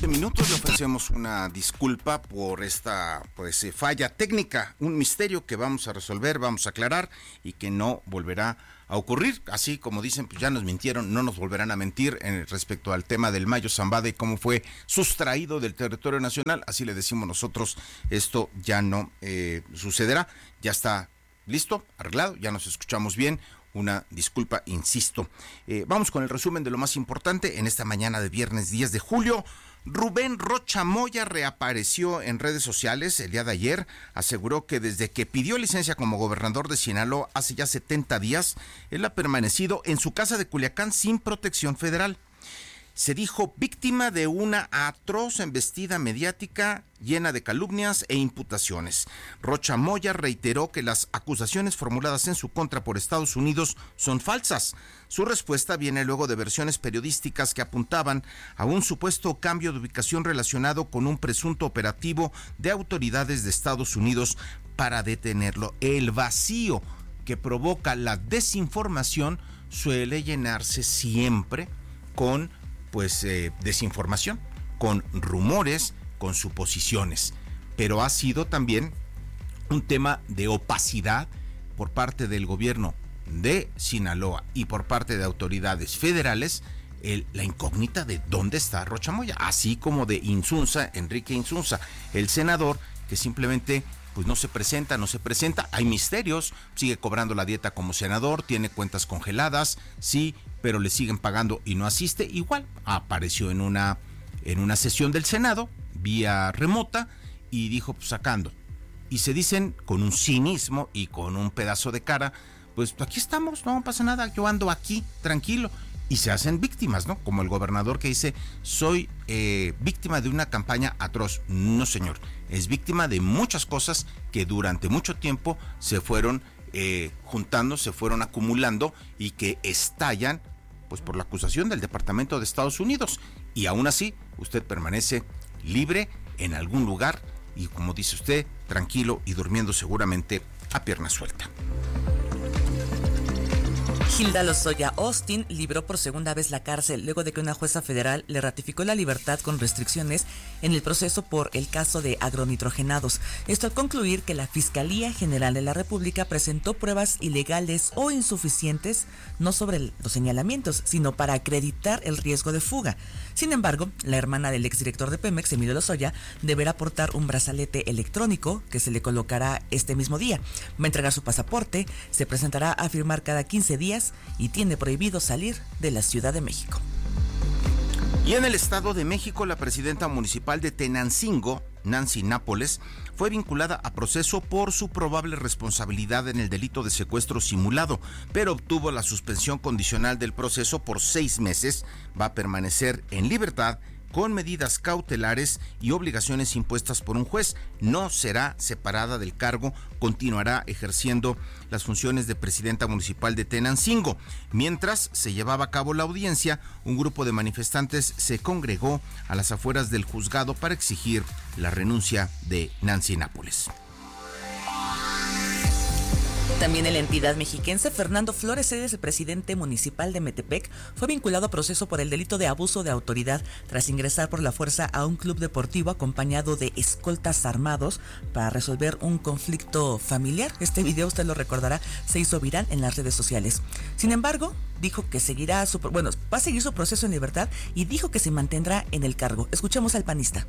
minutos. Le ofrecemos una disculpa por esta falla técnica, un misterio que vamos a resolver, vamos a aclarar y que no volverá a ocurrir. Así como dicen, pues ya nos mintieron, no nos volverán a mentir respecto al tema del Mayo Zambada y cómo fue sustraído del territorio nacional. Así le decimos nosotros, esto ya no sucederá. Ya está listo, arreglado, ya nos escuchamos bien. Una disculpa, insisto. Vamos con el resumen de lo más importante en esta mañana de viernes 10 de julio. Rubén Rocha Moya reapareció en redes sociales el día de ayer. Aseguró que desde que pidió licencia como gobernador de Sinaloa hace ya 70 días, él ha permanecido en su casa de Culiacán sin protección federal. Se dijo víctima de una atroz embestida mediática llena de calumnias e imputaciones. Rocha Moya reiteró que las acusaciones formuladas en su contra por Estados Unidos son falsas. Su respuesta viene luego de versiones periodísticas que apuntaban a un supuesto cambio de ubicación relacionado con un presunto operativo de autoridades de Estados Unidos para detenerlo. El vacío que provoca la desinformación suele llenarse siempre con desinformación, con rumores, con suposiciones, pero ha sido también un tema de opacidad por parte del gobierno de Sinaloa y por parte de autoridades federales, la incógnita de dónde está Rocha Moya, así como de Insunza, Enrique Insunza, el senador que simplemente pues no se presenta, hay misterios, sigue cobrando la dieta como senador, tiene cuentas congeladas, sí, pero le siguen pagando y no asiste. Igual apareció en una sesión del Senado vía remota y dijo pues sacando, y se dicen con un cinismo y con un pedazo de cara, pues aquí estamos, no pasa nada, yo ando aquí tranquilo, y se hacen víctimas, ¿no? Como el gobernador que dice, soy víctima de una campaña atroz. No, señor, es víctima de muchas cosas que durante mucho tiempo se fueron juntando, se fueron acumulando y que estallan pues por la acusación del Departamento de Estados Unidos. Y aún así, usted permanece libre en algún lugar y, como dice usted, tranquilo y durmiendo seguramente a pierna suelta. Hilda Lozoya Austin libró por segunda vez la cárcel luego de que una jueza federal le ratificó la libertad con restricciones en el proceso por el caso de agronitrogenados. Esto al concluir que la Fiscalía General de la República presentó pruebas ilegales o insuficientes, no sobre los señalamientos, sino para acreditar el riesgo de fuga. Sin embargo, la hermana del exdirector de Pemex, Emilio Lozoya, deberá portar un brazalete electrónico que se le colocará este mismo día. Va a entregar su pasaporte, se presentará a firmar cada 15 días y tiene prohibido salir de la Ciudad de México. Y en el Estado de México, la presidenta municipal de Tenancingo, Nancy Nápoles, fue vinculada a proceso por su probable responsabilidad en el delito de secuestro simulado, pero obtuvo la suspensión condicional del proceso por 6 meses. Va a permanecer en libertad con medidas cautelares y obligaciones impuestas por un juez. No será separada del cargo, continuará ejerciendo las funciones de presidenta municipal de Tenancingo. Mientras se llevaba a cabo la audiencia, un grupo de manifestantes se congregó a las afueras del juzgado para exigir la renuncia de Nancy Nápoles. También en la entidad mexiquense, Fernando Flores Cedes, el presidente municipal de Metepec, fue vinculado a proceso por el delito de abuso de autoridad tras ingresar por la fuerza a un club deportivo acompañado de escoltas armados para resolver un conflicto familiar. Este video, usted lo recordará, se hizo viral en las redes sociales. Sin embargo, dijo que va a seguir su proceso en libertad y dijo que se mantendrá en el cargo. Escuchemos al panista.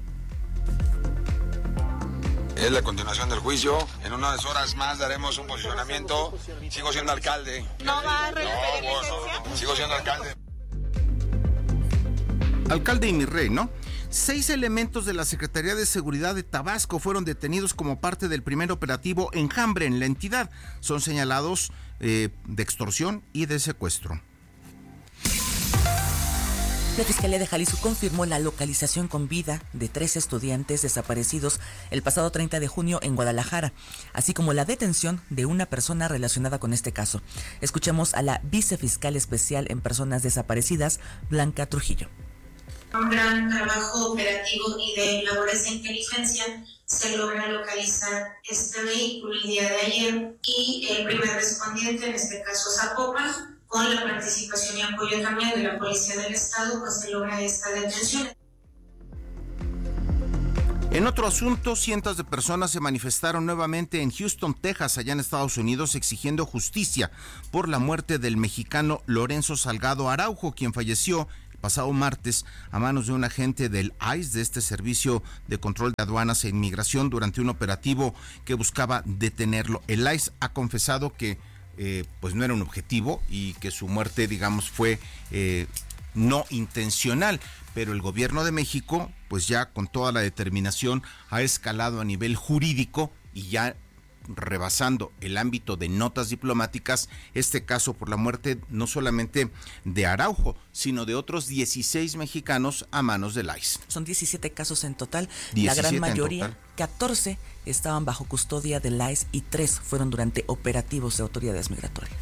Es la continuación del juicio. En unas horas más daremos un posicionamiento. Sigo siendo alcalde. ¿No va a repetir licencia? No. Sigo siendo alcalde. Alcalde y mi rey, ¿no? 6 elementos de la Secretaría de Seguridad de Tabasco fueron detenidos como parte del primer operativo Enjambre en la entidad. Son señalados de extorsión y de secuestro. La Fiscalía de Jalisco confirmó la localización con vida de 3 estudiantes desaparecidos el pasado 30 de junio en Guadalajara, así como la detención de una persona relacionada con este caso. Escuchemos a la vicefiscal especial en personas desaparecidas, Blanca Trujillo. Un gran trabajo operativo y de labores de inteligencia se logra localizar este vehículo el día de ayer y el primer respondiente, en este caso Zapopan, con la participación y apoyo también de la Policía del Estado, pues se logra esta detención. En otro asunto, cientos de personas se manifestaron nuevamente en Houston, Texas, allá en Estados Unidos, exigiendo justicia por la muerte del mexicano Lorenzo Salgado Araujo, quien falleció el pasado martes a manos de un agente del ICE, de este Servicio de Control de Aduanas e Inmigración, durante un operativo que buscaba detenerlo. El ICE ha confesado que pues no era un objetivo y que su muerte, digamos, fue no intencional, pero el gobierno de México, pues ya con toda la determinación, ha escalado a nivel jurídico y ya rebasando el ámbito de notas diplomáticas, este caso por la muerte no solamente de Araujo, sino de otros 16 mexicanos a manos del ICE. Son 17 casos en total, la gran mayoría, 14 estaban bajo custodia del ICE y 3 fueron durante operativos de autoridades migratorias.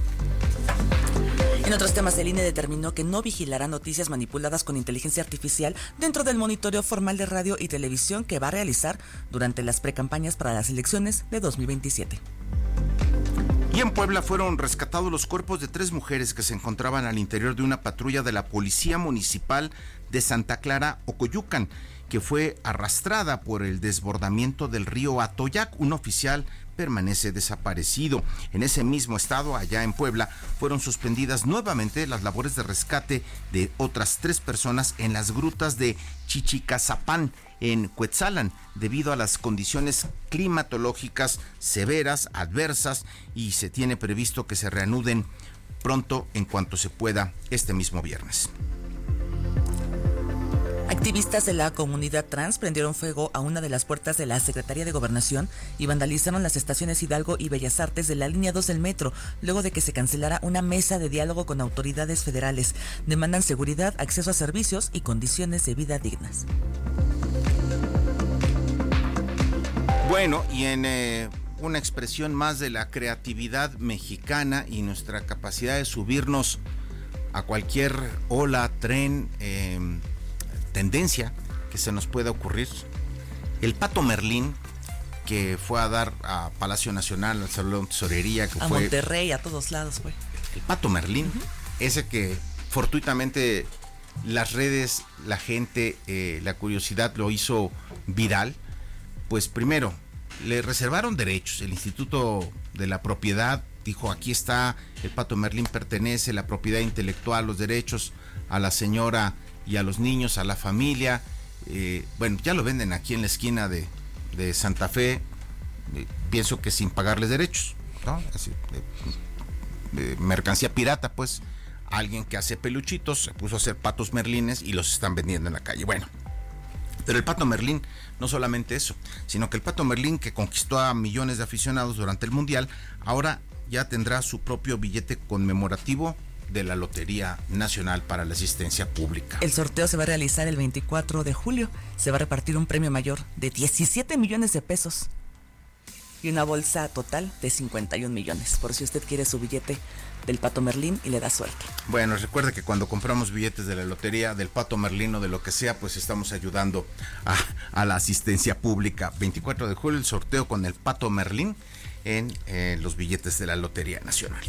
En otros temas, el INE determinó que no vigilará noticias manipuladas con inteligencia artificial dentro del monitoreo formal de radio y televisión que va a realizar durante las precampañas para las elecciones de 2027. Y en Puebla fueron rescatados los cuerpos de 3 mujeres que se encontraban al interior de una patrulla de la Policía Municipal de Santa Clara, Ocoyucan, que fue arrastrada por el desbordamiento del río Atoyac. Un oficial permanece desaparecido. En ese mismo estado, allá en Puebla, fueron suspendidas nuevamente las labores de rescate de otras 3 personas en las grutas de Chichicazapán, en Cuetzalan, debido a las condiciones climatológicas severas, adversas, y se tiene previsto que se reanuden pronto en cuanto se pueda este mismo viernes. Activistas de la comunidad trans prendieron fuego a una de las puertas de la Secretaría de Gobernación y vandalizaron las estaciones Hidalgo y Bellas Artes de la línea 2 del metro, luego de que se cancelara una mesa de diálogo con autoridades federales. Demandan seguridad, acceso a servicios y condiciones de vida dignas. Bueno, y en una expresión más de la creatividad mexicana y nuestra capacidad de subirnos a cualquier ola, tren, tendencia que se nos pueda ocurrir, el Pato Merlín, que fue a dar a Palacio Nacional, al Salón de Tesorería, que a fue Monterrey, a todos lados, güey. El Pato Merlín, ese que fortuitamente las redes, la gente, la curiosidad lo hizo viral. Pues primero, le reservaron derechos. El Instituto de la Propiedad dijo: aquí está, el Pato Merlín pertenece, la propiedad intelectual, los derechos a la señora y a los niños, a la familia. Bueno, ya lo venden aquí en la esquina de Santa Fe, pienso que sin pagarles derechos, ¿no? Así, mercancía pirata, pues. Alguien que hace peluchitos se puso a hacer patos merlines y los están vendiendo en la calle. Bueno, pero el Pato Merlín, no solamente eso, sino que el Pato Merlín, que conquistó a millones de aficionados durante el Mundial, ahora ya tendrá su propio billete conmemorativo de la Lotería Nacional para la Asistencia Pública. El sorteo se va a realizar el 24 de julio. Se va a repartir un premio mayor de 17 millones de pesos y una bolsa total de 51 millones, por si usted quiere su billete del Pato Merlín y le da suerte. Bueno, recuerde que cuando compramos billetes de la lotería, del Pato Merlín o de lo que sea, pues estamos ayudando a la asistencia pública. 24 de julio el sorteo con el Pato Merlín en los billetes de la Lotería Nacional.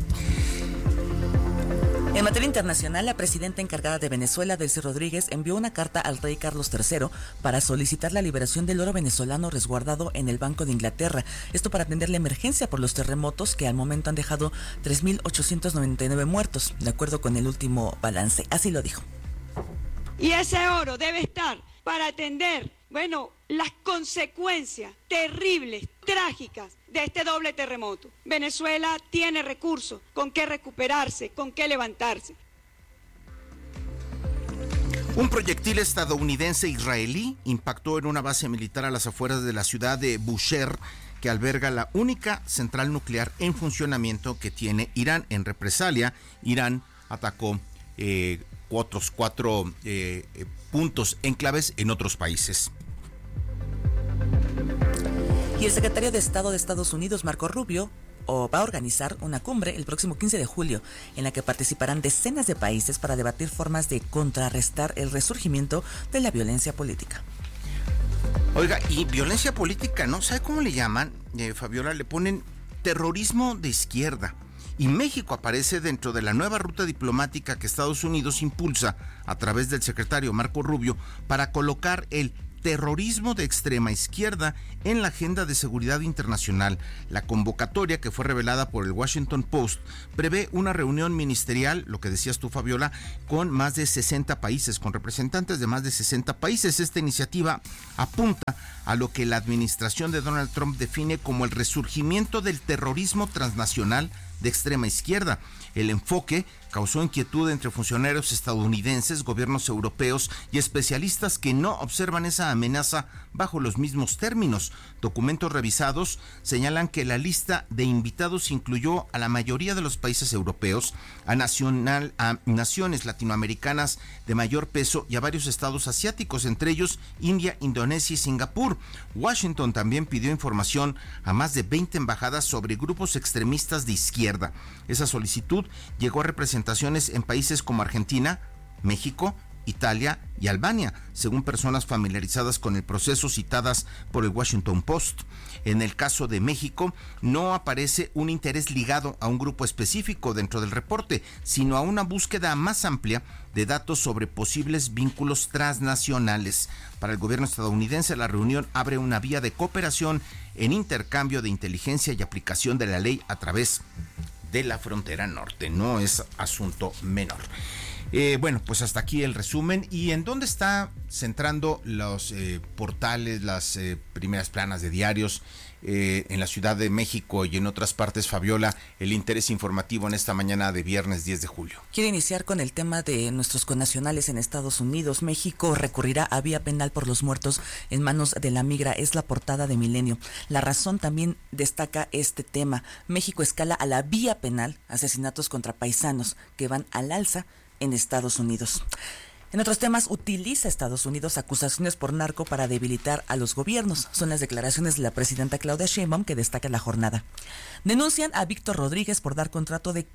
En materia internacional, la presidenta encargada de Venezuela, Delcy Rodríguez, envió una carta al rey Carlos III para solicitar la liberación del oro venezolano resguardado en el Banco de Inglaterra. Esto para atender la emergencia por los terremotos que al momento han dejado 3.899 muertos, de acuerdo con el último balance. Así lo dijo. Y ese oro debe estar para atender, las consecuencias terribles, trágicas de este doble terremoto. Venezuela tiene recursos con qué recuperarse, con qué levantarse. Un proyectil estadounidense-israelí impactó en una base militar a las afueras de la ciudad de Bushehr, que alberga la única central nuclear en funcionamiento que tiene Irán. En represalia, Irán atacó otros 4 puntos enclaves en otros países. Y el secretario de Estado de Estados Unidos, Marco Rubio, va a organizar una cumbre el próximo 15 de julio, en la que participarán decenas de países para debatir formas de contrarrestar el resurgimiento de la violencia política. Oiga, y violencia política, ¿no? ¿Sabe cómo le llaman, Fabiola? Le ponen terrorismo de izquierda. Y México aparece dentro de la nueva ruta diplomática que Estados Unidos impulsa a través del secretario Marco Rubio para colocar el terrorismo de extrema izquierda en la agenda de seguridad internacional. La convocatoria, que fue revelada por el Washington Post, prevé una reunión ministerial, lo que decías tú, Fabiola, con más de 60 países, con representantes de más de 60 países. Esta iniciativa apunta a lo que la administración de Donald Trump define como el resurgimiento del terrorismo transnacional de extrema izquierda. El enfoque causó inquietud entre funcionarios estadounidenses, gobiernos europeos y especialistas que no observan esa amenaza bajo los mismos términos. Documentos revisados señalan que la lista de invitados incluyó a la mayoría de los países europeos, a naciones latinoamericanas de mayor peso y a varios estados asiáticos, entre ellos India, Indonesia y Singapur. Washington también pidió información a más de 20 embajadas sobre grupos extremistas de izquierda. Esa solicitud llegó a representaciones en países como Argentina, México, Italia y Albania, según personas familiarizadas con el proceso citadas por el Washington Post. En el caso de México, no aparece un interés ligado a un grupo específico dentro del reporte, sino a una búsqueda más amplia de datos sobre posibles vínculos transnacionales. Para el gobierno estadounidense, la reunión abre una vía de cooperación en intercambio de inteligencia y aplicación de la ley a través de la frontera norte. No es asunto menor. Bueno, pues hasta aquí el resumen. ¿Y en dónde está centrando los portales, las primeras planas de diarios en la Ciudad de México y en otras partes, Fabiola, el interés informativo en esta mañana de viernes 10 de julio? Quiero iniciar con el tema de nuestros connacionales en Estados Unidos. México recurrirá a vía penal por los muertos en manos de la migra. Es la portada de Milenio. La Razón también destaca este tema. México escala a la vía penal asesinatos contra paisanos que van al alza en Estados Unidos. En otros temas, utiliza Estados Unidos acusaciones por narco para debilitar a los gobiernos. Son las declaraciones de la presidenta Claudia Sheinbaum que destaca la jornada. Denuncian a Víctor Rodríguez por dar contrato de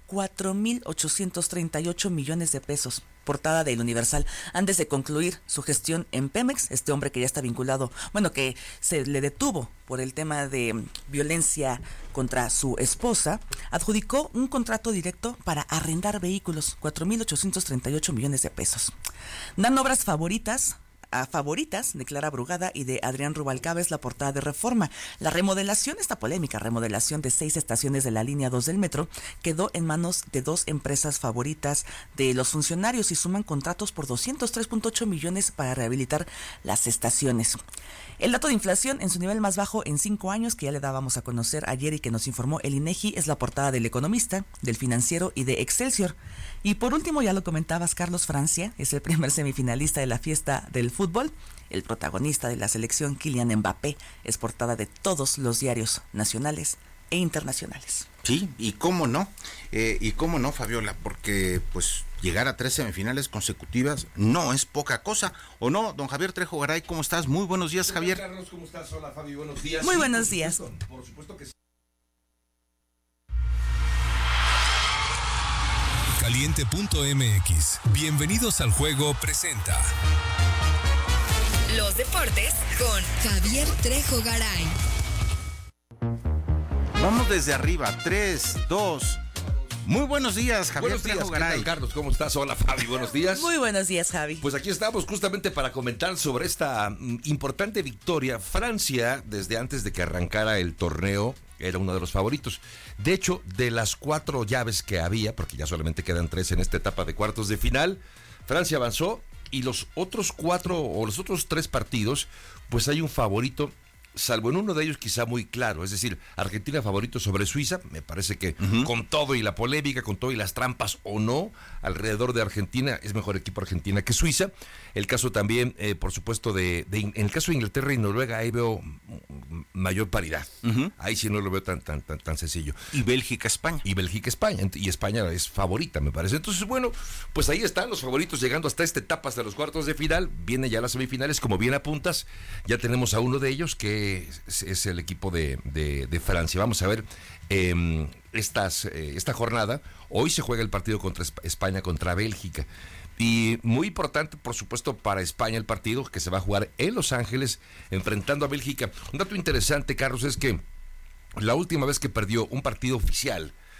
4,838 millones de pesos. Portada del Universal. Antes de concluir su gestión en Pemex, este hombre que ya está vinculado, que se le detuvo por el tema de violencia contra su esposa, adjudicó un contrato directo para arrendar vehículos, 4,838 millones de pesos. Dan obras favoritas, de Clara Brugada y de Adrián Rubalcaba, es la portada de Reforma. La remodelación, esta polémica remodelación de 6 estaciones de la línea 2 del metro, quedó en manos de 2 empresas favoritas de los funcionarios y suman contratos por 203.8 millones para rehabilitar las estaciones. El dato de inflación en su nivel más bajo en 5 años, que ya le dábamos a conocer ayer y que nos informó el INEGI, es la portada del Economista, del Financiero y de Excelsior. Y por último, ya lo comentabas, Carlos, Francia es el primer semifinalista de la fiesta del fútbol. El protagonista de la selección, Kylian Mbappé, es portada de todos los diarios nacionales e internacionales. Sí, y cómo no, Fabiola, porque pues llegar a 3 semifinales consecutivas no es poca cosa, ¿o no? Don Javier Trejo Garay, ¿cómo estás? Muy buenos días, Javier. Hola, Carlos, ¿cómo estás? Hola, Fabi, buenos días. Muy buenos días. Por supuesto que sí. Caliente.mx. Bienvenidos al juego presenta los deportes con Javier Trejo Garay. Vamos desde arriba, 3, 2. Muy buenos días, Javier Trejo Garay. ¿Qué tal, Carlos? ¿Cómo estás? Hola, Fabi, buenos días. Muy buenos días, Javi. Pues aquí estamos justamente para comentar sobre esta importante victoria. Francia, desde antes de que arrancara el torneo, era uno de los favoritos. De hecho, de las 4 llaves que había, porque ya solamente quedan 3 en esta etapa de cuartos de final, Francia avanzó y los otros 4 o los otros 3 partidos, pues hay un favorito, salvo en uno de ellos quizá muy claro, es decir, Argentina favorito sobre Suiza. Me parece que con todo y la polémica, con todo y las trampas o no, alrededor de Argentina, es mejor equipo Argentina que Suiza. El caso también, por supuesto, en el caso de Inglaterra y Noruega, ahí veo mayor paridad. Ahí sí no lo veo tan sencillo. Y Bélgica-España. Y España es favorita, me parece. Entonces, bueno, pues ahí están los favoritos llegando hasta esta etapa, hasta los cuartos de final. Vienen ya las semifinales, como bien apuntas. Ya tenemos a uno de ellos, que es el equipo de Francia. Vamos a ver esta jornada. Hoy se juega el partido contra España contra Bélgica. Y muy importante, por supuesto, para España el partido que se va a jugar en Los Ángeles enfrentando a Bélgica. Un dato interesante, Carlos, es que la última vez que perdió un partido oficial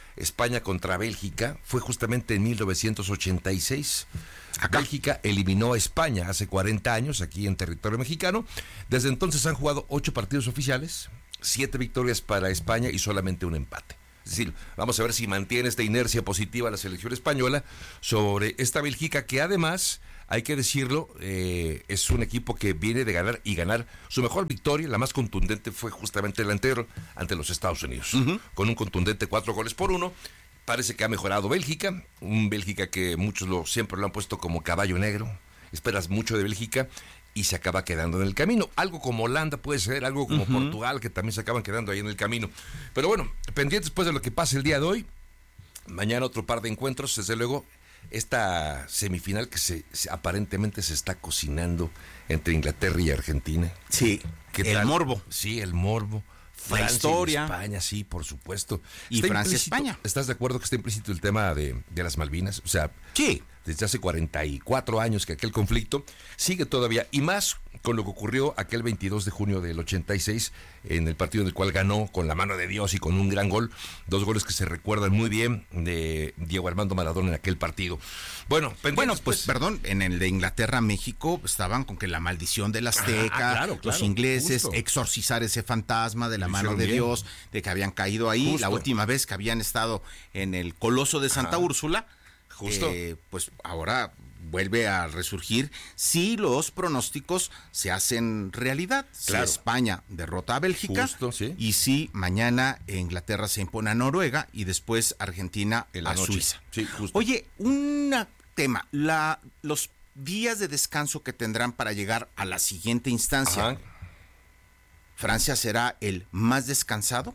España contra Bélgica fue justamente en 1986. Bélgica eliminó a España hace 40 años aquí en territorio mexicano. Desde entonces han jugado 8 partidos oficiales, 7 victorias para España y solamente un empate. Es decir, vamos a ver si mantiene esta inercia positiva la selección española sobre esta Bélgica, que además, hay que decirlo, es un equipo que viene de ganar y ganar. Su mejor victoria, la más contundente, fue justamente el anterior ante los Estados Unidos, con un contundente 4-1. Parece que ha mejorado Bélgica, un Bélgica que muchos siempre lo han puesto como caballo negro. Esperas mucho de Bélgica y se acaba quedando en el camino. Algo como Holanda puede ser, algo como Portugal, que también se acaban quedando ahí en el camino. Pero bueno, pendientes después de lo que pase el día de hoy. Mañana otro par de encuentros, desde luego, esta semifinal que aparentemente se está cocinando entre Inglaterra y Argentina. Sí, el morbo. Sí, el morbo. Francia, la historia. España, sí, por supuesto. Y Francia-España. ¿Estás de acuerdo que está implícito el tema de las Malvinas? O sea, sí. Desde hace 44 años que aquel conflicto sigue todavía, y más con lo que ocurrió aquel 22 de junio del 86, en el partido en el cual ganó con la mano de Dios y con un gran gol, 2 goles que se recuerdan muy bien de Diego Armando Maradona en aquel partido. Bueno, pues perdón, en el de Inglaterra-México estaban con que la maldición del Azteca, claro, los ingleses, justo. Exorcizar ese fantasma de la mano de Dios, de que habían caído ahí, justo. La última vez que habían estado en el Coloso de Santa Úrsula. Justo. Pues ahora vuelve a resurgir si los pronósticos se hacen realidad. Claro. Si España derrota a Bélgica, justo, sí. Y si mañana Inglaterra se impone a Noruega y después Argentina a Suiza. Sí, justo. Oye, un tema, los días de descanso que tendrán para llegar a la siguiente instancia. Ajá. ¿Francia será el más descansado?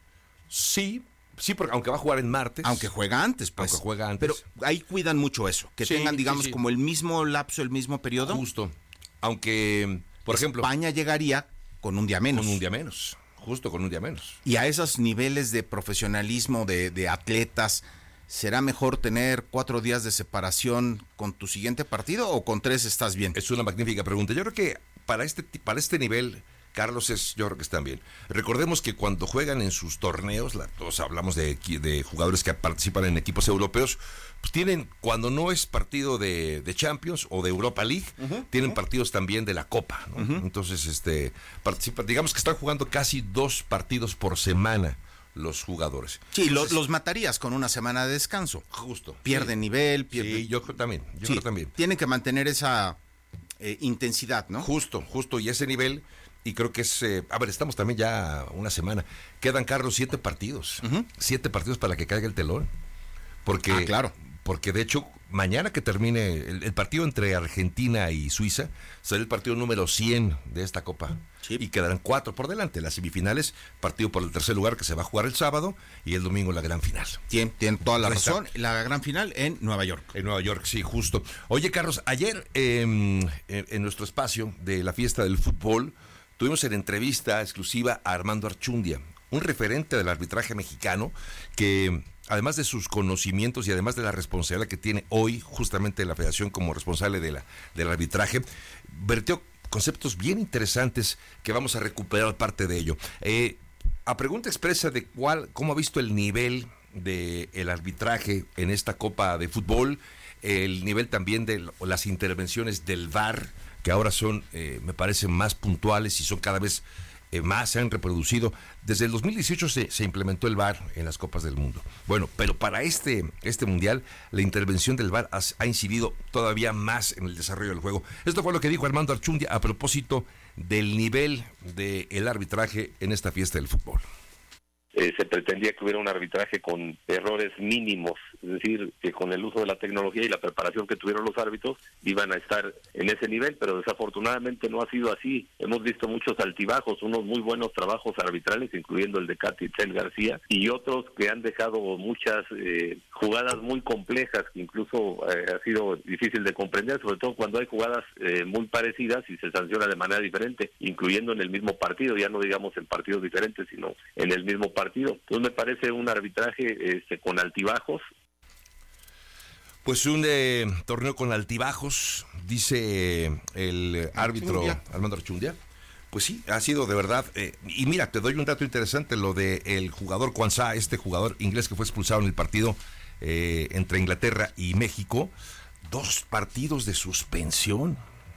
Sí, porque aunque va a jugar en martes. Aunque juega antes, pues. Aunque juega antes. Pero ahí cuidan mucho eso, que tengan, digamos, como el mismo lapso, el mismo periodo. Justo. Aunque, por ejemplo, España llegaría con un día menos. Con un día menos, justo con un día menos. Y a esos niveles de profesionalismo de atletas, ¿será mejor tener 4 días de separación con tu siguiente partido o con 3 estás bien? Es una magnífica pregunta. Yo creo que para este nivel, Carlos, yo creo que están bien. Recordemos que cuando juegan en sus torneos, todos hablamos de jugadores que participan en equipos europeos, pues tienen, cuando no es partido de Champions o de Europa League, tienen partidos también de la Copa, ¿no? Entonces, participan, digamos que están jugando casi 2 partidos por semana los jugadores. Sí, entonces, los matarías con una semana de descanso. Justo. Pierden nivel, Sí, yo creo también. Creo también. Tienen que mantener esa intensidad, ¿no? Justo, y ese nivel. Y creo que es, estamos también ya una semana. Quedan, Carlos, 7 partidos. 7 partidos para que caiga el telón. Porque, claro. Porque de hecho, mañana que termine el partido entre Argentina y Suiza, será el partido número 100 de esta Copa. Sí. Y quedarán 4 por delante. Las semifinales, partido por el tercer lugar que se va a jugar el sábado y el domingo la gran final. Tienen toda la razón. La gran final en Nueva York. En Nueva York, sí, justo. Oye, Carlos, ayer en nuestro espacio de la fiesta del fútbol, tuvimos en entrevista exclusiva a Armando Archundia, un referente del arbitraje mexicano que, además de sus conocimientos y además de la responsabilidad que tiene hoy justamente la Federación como responsable del arbitraje, vertió conceptos bien interesantes que vamos a recuperar parte de ello. A pregunta expresa de cómo ha visto el nivel del arbitraje en esta Copa de Fútbol, el nivel también de las intervenciones del VAR, que ahora son, me parecen, más puntuales y son cada vez más, se han reproducido. Desde el 2018 se implementó el VAR en las Copas del Mundo. Bueno, pero para este Mundial, la intervención del VAR ha incidido todavía más en el desarrollo del juego. Esto fue lo que dijo Armando Archundia a propósito del nivel del arbitraje en esta fiesta del fútbol. Se pretendía que hubiera un arbitraje con errores mínimos, es decir, que con el uso de la tecnología y la preparación que tuvieron los árbitros iban a estar en ese nivel, pero desafortunadamente no ha sido así. Hemos visto muchos altibajos, unos muy buenos trabajos arbitrales, incluyendo el de Catitzel García, y otros que han dejado muchas jugadas muy complejas, que incluso ha sido difícil de comprender, sobre todo cuando hay jugadas muy parecidas y se sanciona de manera diferente, incluyendo en el mismo partido, ya no digamos en partidos diferentes, sino en el mismo partido. Entonces me parece un arbitraje con altibajos. Pues un torneo con altibajos, dice el árbitro Armando Archundia, Pues sí, ha sido de verdad. Y mira, te doy un dato interesante, lo de el jugador Kwanzaa, este jugador inglés que fue expulsado en el partido entre Inglaterra y México. 2 partidos de suspensión.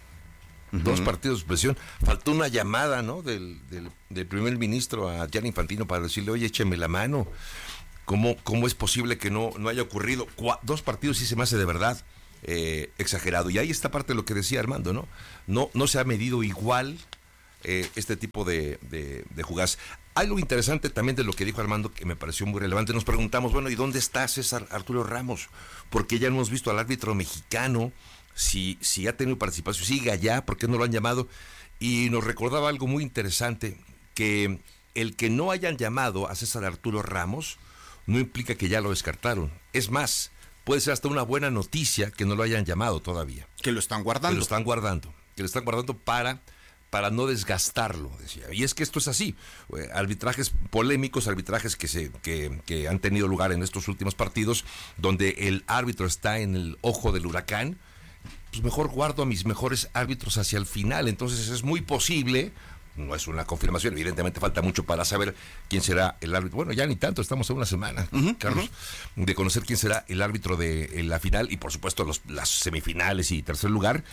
2 partidos de suspensión. Faltó una llamada, ¿no? Del primer ministro a Gianni Infantino para decirle, oye, écheme la mano. ¿Cómo es posible que no haya ocurrido? 2 partidos sí se me hace de verdad exagerado. Y ahí está parte de lo que decía Armando, ¿no? No se ha medido igual este tipo de jugadas. Algo interesante también de lo que dijo Armando que me pareció muy relevante. Nos preguntamos, bueno, ¿y dónde está César Arturo Ramos? Porque ya hemos visto al árbitro mexicano, si ha tenido participación, sigue allá, ¿por qué no lo han llamado? Y nos recordaba algo muy interesante, que el que no hayan llamado a César Arturo Ramos no implica que ya lo descartaron. Es más, puede ser hasta una buena noticia que no lo hayan llamado todavía. Que lo están guardando. Que lo están guardando para no desgastarlo, decía. Y es que esto es así. Arbitrajes polémicos, arbitrajes que han tenido lugar en estos últimos partidos, donde el árbitro está en el ojo del huracán, pues mejor guardo a mis mejores árbitros hacia el final. Entonces es muy posible, no es una confirmación, evidentemente falta mucho para saber quién será el árbitro. Bueno, ya ni tanto, estamos a una semana, Carlos, de conocer quién será el árbitro de la final y por supuesto las semifinales y tercer lugar.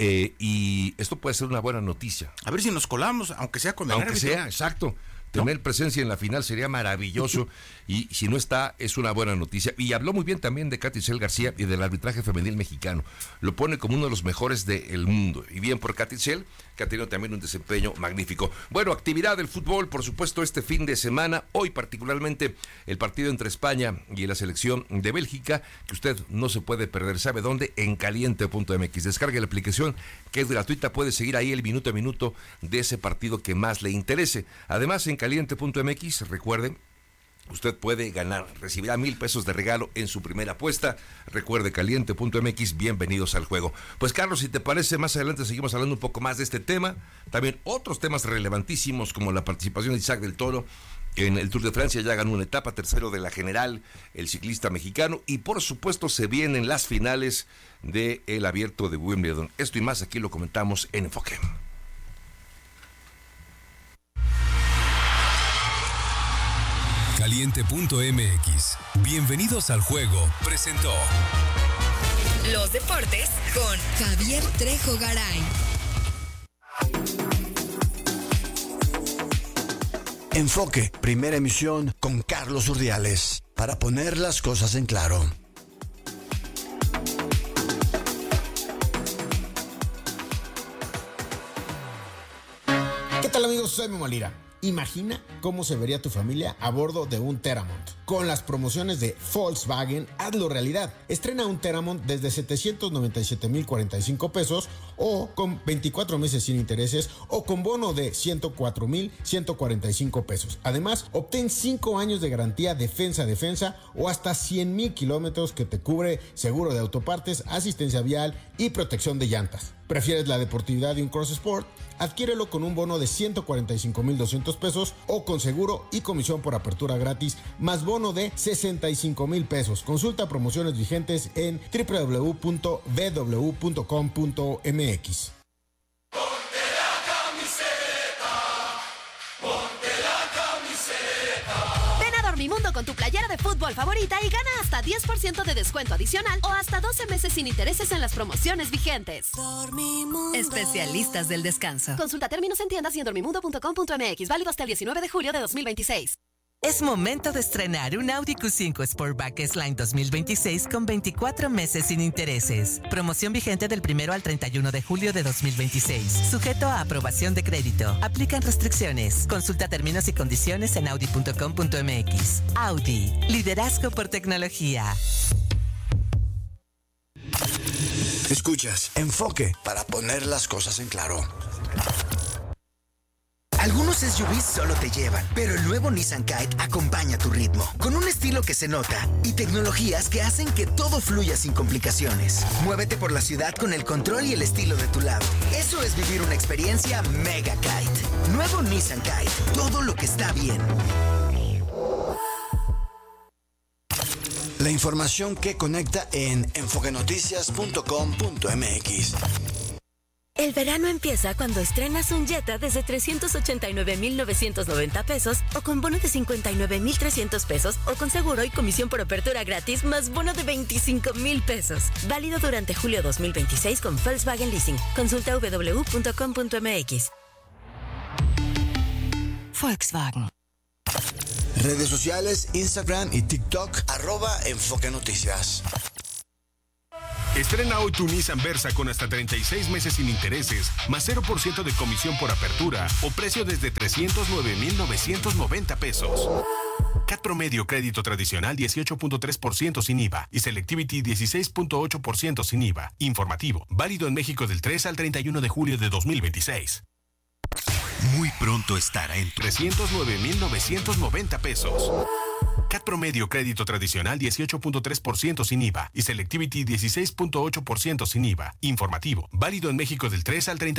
Y esto puede ser una buena noticia. A ver si nos colamos, aunque sea con el aunque árbitro. Sea, exacto. Tener presencia en la final sería maravilloso y si no está, es una buena noticia. Y habló muy bien también de Katy Itzel García y del arbitraje femenil mexicano. Lo pone como uno de los mejores del mundo. Y bien por Katy Itzel, que ha tenido también un desempeño magnífico. Bueno, actividad del fútbol, por supuesto, este fin de semana. Hoy particularmente el partido entre España y la selección de Bélgica, que usted no se puede perder. ¿Sabe dónde? En caliente.mx. Descargue la aplicación, que es gratuita. Puede seguir ahí el minuto a minuto de ese partido que más le interese. Además, en caliente.mx, recuerden, usted puede ganar, recibirá 1,000 pesos de regalo en su primera apuesta. Recuerde, caliente.mx, bienvenidos al juego. Pues Carlos, si te parece, más adelante seguimos hablando un poco más de este tema. También otros temas relevantísimos como la participación de Isaac del Toro en el Tour de Francia, ya ganó una etapa, tercero de la general, el ciclista mexicano. Y por supuesto se vienen las finales del Abierto de Wimbledon. Esto y más aquí lo comentamos en Enfoque. Caliente.mx. Bienvenidos al juego. Presentó los deportes con Javier Trejo Garay. Enfoque, primera emisión con Carlos Urdiales. Para poner las cosas en claro. ¿Qué tal, amigos? Soy Memo Lira. Imagina cómo se vería tu familia a bordo de un Teramont. Con las promociones de Volkswagen, hazlo realidad. Estrena un Teramont desde 797,045 pesos o con 24 meses sin intereses o con bono de 104,145 pesos. Además, obtén 5 años de garantía defensa o hasta 100,000 kilómetros que te cubre seguro de autopartes, asistencia vial y protección de llantas. ¿Prefieres la deportividad de un Cross Sport? Adquiérelo con un bono de 145,200 pesos o con seguro y comisión por apertura gratis, más bono de 65,000 pesos. Consulta promociones vigentes en www.bw.com.mx. Dormimundo con tu playera de fútbol favorita y gana hasta 10% de descuento adicional o hasta 12 meses sin intereses en las promociones vigentes. Dormimundo. Especialistas del descanso. Consulta términos en tiendas y en dormimundo.com.mx. Válido hasta el 19 de julio de 2026. Es momento de estrenar un Audi Q5 Sportback S-Line 2026 con 24 meses sin intereses. Promoción vigente del 1 al 31 de julio de 2026. Sujeto a aprobación de crédito. Aplican restricciones. Consulta términos y condiciones en audi.com.mx. Audi. Liderazgo por tecnología. Escuchas Enfoque para poner las cosas en claro. Algunos SUVs solo te llevan, pero el nuevo Nissan Kite acompaña tu ritmo, con un estilo que se nota y tecnologías que hacen que todo fluya sin complicaciones. Muévete por la ciudad con el control y el estilo de tu lado. Eso es vivir una experiencia Mega Kite. Nuevo Nissan Kite, todo lo que está bien. La información que conecta en enfoquenoticias.com.mx. El verano empieza cuando estrenas un Jetta desde 389,990 pesos o con bono de 59,300 pesos o con seguro y comisión por apertura gratis más bono de 25,000 pesos. Válido durante julio 2026 con Volkswagen Leasing. Consulta www.com.mx. Volkswagen. Redes sociales, Instagram y TikTok, @Enfoque Noticias. Estrena hoy tu Nissan Versa con hasta 36 meses sin intereses, más 0% de comisión por apertura o precio desde 309,990 pesos. CAT promedio crédito tradicional 18.3% sin IVA y Selectivity 16.8% sin IVA. Informativo, válido en México del 3 al 31 de julio de 2026. Muy pronto estará en 309,990 pesos. CAT promedio crédito tradicional 18.3% sin IVA y Selectivity 16.8% sin IVA. Informativo, válido en México del 3 al 31.